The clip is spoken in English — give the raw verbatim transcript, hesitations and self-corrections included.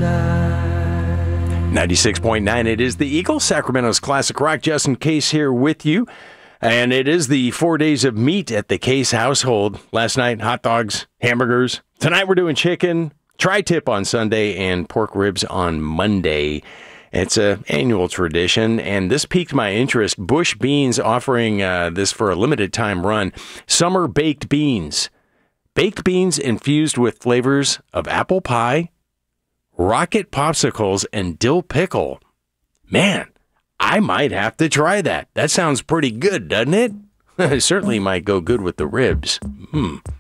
ninety-six point nine, it is the Eagle, Sacramento's classic rock. Justin Case here with you. And it is the four days of meat at the Case household. Last night, hot dogs, hamburgers. Tonight we're doing chicken, tri-tip on Sunday, and pork ribs on Monday. It's an annual tradition, and this piqued my interest. Bush Beans offering uh, this for a limited time run. Summer baked beans. Baked beans infused with flavors of apple pie, rocket popsicles, and dill pickle. Man, I might have to try that. That sounds pretty good, doesn't it? It certainly might go good with the ribs. Hmm.